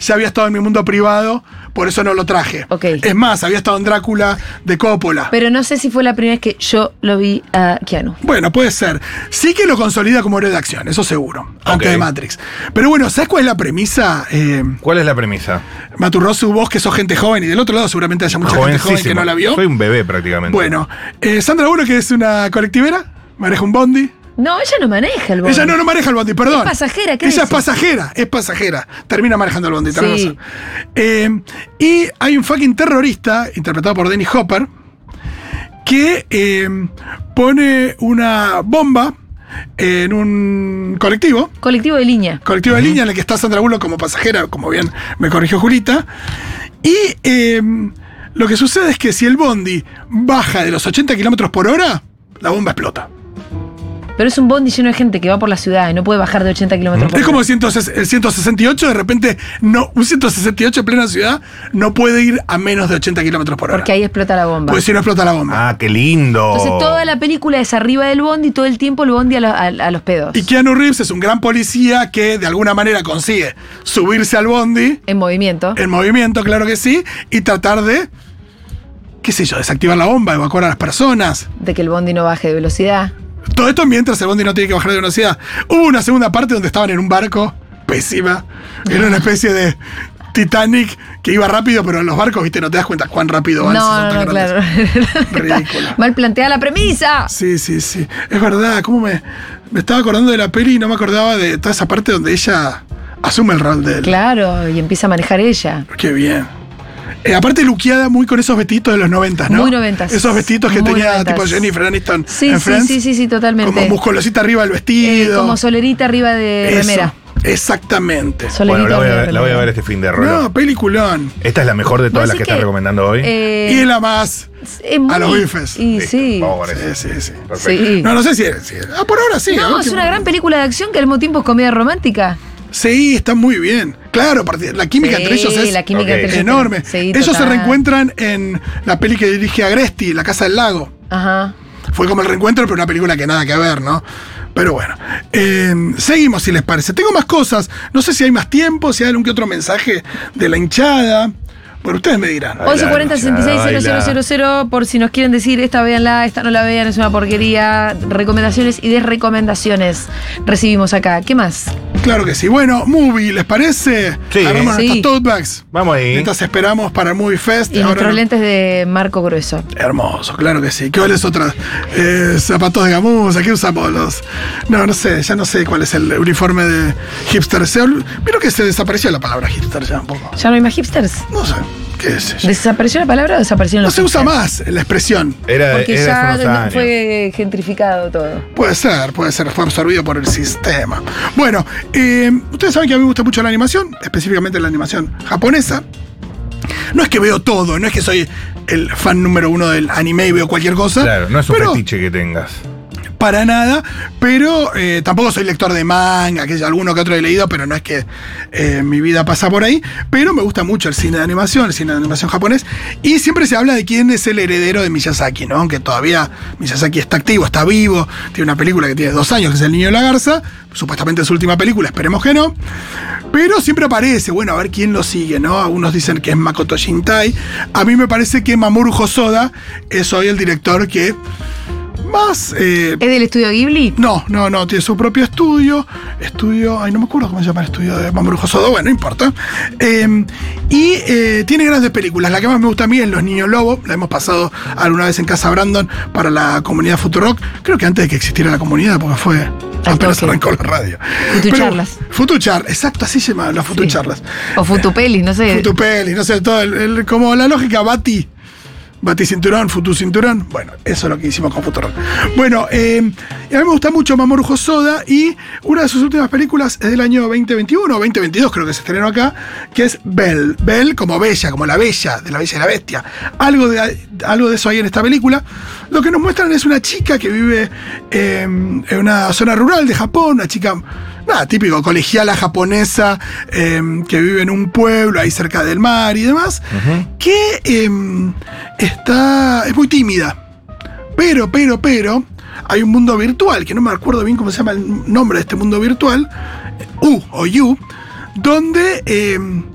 ya había estado en mi mundo privado, por eso no lo traje. Ok. Es más, había estado en Drácula de Coppola. Pero no sé si fue la primera vez que yo lo vi a Keanu. Bueno, puede ser. Sí que lo consolida como héroe de acción, eso seguro. Aunque Ok. de Matrix. Pero bueno, ¿sabes cuál es la premisa? ¿Cuál es la premisa? Maturroso, vos que sos gente joven y del otro lado seguramente haya mucha gente joven que no la vio. Soy un bebé prácticamente. Bueno, Sandra Bullock, que es una colectivera, maneja un bondi. No, ella no maneja el bondi. Ella no maneja el bondi, perdón. Es pasajera, ¿qué Ella decís? es pasajera. Termina manejando el bondi, tenés Sí. razón. Y hay un fucking terrorista, interpretado por Dennis Hopper, que pone una bomba en un colectivo. Colectivo de línea. Colectivo de línea en el que está Sandra Bullock como pasajera, como bien me corrigió Julita. Y lo que sucede es que si el bondi baja de los 80 kilómetros por hora, la bomba explota. Pero es un bondi lleno de gente que va por la ciudad y no puede bajar de 80 kilómetros por Es hora. como el 168, de repente, un 168 en plena ciudad no puede ir a menos de 80 kilómetros por hora. Porque ahí explota la bomba. Pues si no explota la bomba. Ah, qué lindo. Entonces toda la película es arriba del bondi y todo el tiempo el bondi a los pedos. Y Keanu Reeves es un gran policía que de alguna manera consigue subirse al bondi, En movimiento. en movimiento, claro que sí, y tratar de, qué sé yo, desactivar la bomba, evacuar a las personas. De que el bondi no baje de velocidad. Todo esto mientras el bondi no tiene que bajar de velocidad. Hubo una segunda parte donde estaban en un barco, pésima. Era una especie de Titanic que iba rápido, pero en los barcos, viste, no te das cuenta cuán rápido van. si son tan claro. grandes. Ridículo. Mal planteada la premisa. Sí. Es verdad, ¿cómo me estaba acordando de la peli y no me acordaba de toda esa parte donde ella asume el rol de él? Claro, y empieza a manejar ella. Qué bien. Aparte luqueada muy con esos vestidos de los 90, ¿no? Muy 90. Esos vestidos que Muy tenía 90. tipo Jennifer Aniston Sí, en Friends. sí, totalmente. Como musculosita arriba del vestido. Como solerita arriba de Eso, remera. Exactamente. Solerita Bueno, la voy, arriba de la voy a remera. ver este fin de Rolo. No, peliculón. Esta es la mejor de todas ¿Vos las que decís estás que, recomendando hoy. Y es la más es muy- a los bifes. Y Listo, sí. vamos con eso. Sí. Perfecto. Sí. No sé si por ahora sí. No, a es ver una qué- gran película de acción que al mismo tiempo es comedia romántica. Sí, está muy bien. Claro, la química Sí, entre ellos es la química Ok. entre ellos enorme. Sí, Ellos se total. reencuentran en la peli que dirige Agresti, La Casa del Lago. Ajá. Fue como el reencuentro, pero una película que nada que ver, ¿no? Pero bueno, seguimos si les parece. Tengo más cosas. No sé si hay más tiempo, si hay algún que otro mensaje de la hinchada. Bueno, ustedes me dirán. Ay, 1140 66 000 por si nos quieren decir esta véanla, esta no la vean, es una porquería. Recomendaciones y desrecomendaciones recibimos acá. ¿Qué más? Claro que sí. Bueno, movie, ¿les parece? Sí. Agarramos Sí. nuestros tote bags. Vamos ahí. Mientras esperamos para el Movie Fest. Y Ahora nuestros no- lentes de marco grueso. Hermoso, claro que sí. ¿Cuál es otra? Zapatos de gamuza, ¿qué usamos los? No sé, ya no sé cuál es el uniforme de hipster. Vieron que se desapareció la palabra hipster ya un poco. ¿Ya no hay más hipsters? No sé, qué es eso. ¿Desapareció la palabra o desaparecieron No los se usa hipsters? más la expresión. Porque Era ya hace unos años. fue gentrificado todo. Puede ser, fue absorbido por el sistema. Bueno, ustedes saben que a mí me gusta mucho la animación, específicamente la animación japonesa. No es que veo todo, no es que soy el fan número uno del anime y veo cualquier cosa. Claro, no es un pero fetiche que tengas. para nada, pero tampoco soy lector de manga, que alguno que otro he leído, pero no es que mi vida pasa por ahí. Pero me gusta mucho el cine de animación, japonés, y siempre se habla de quién es el heredero de Miyazaki, ¿no? Aunque todavía Miyazaki está activo, está vivo, tiene una película que tiene 2 años, que es El Niño de la Garza, supuestamente es su última película, esperemos que no. Pero siempre aparece, bueno, a ver quién lo sigue, ¿no? Algunos dicen que es Makoto Shinkai. A mí me parece que Mamoru Hosoda es hoy el director que más... ¿Es del estudio Ghibli? No, tiene su propio estudio, ay, no me acuerdo cómo se llama el estudio de Mamoru Hosoda, bueno, no importa. Tiene grandes películas, la que más me gusta a mí es Los Niños Lobo, la hemos pasado alguna vez en Casa Brandon para la comunidad Futurock, creo que antes de que existiera la comunidad, porque fue... apenas toque. arrancó la radio. Futucharlas. Futuchar, exacto, así se llama, las Futucharlas. O Futupelis, no sé. Futupeli, no sé, todo como la lógica Bati cinturón, Futu cinturón. Bueno, eso es lo que hicimos con Futurock. Bueno, a mí me gusta mucho Mamoru Hosoda y una de sus últimas películas es del año 2021 o 2022, creo que se estrenó acá, que es Belle. Belle como bella, como la bella, de la bella y la bestia. Algo de eso hay en esta película. Lo que nos muestran es una chica que vive en una zona rural de Japón, una chica... nada, típico, colegiala japonesa, que vive en un pueblo ahí cerca del mar y demás, que es muy tímida. Pero, hay un mundo virtual, que no me acuerdo bien cómo se llama el nombre de este mundo virtual, U o You, donde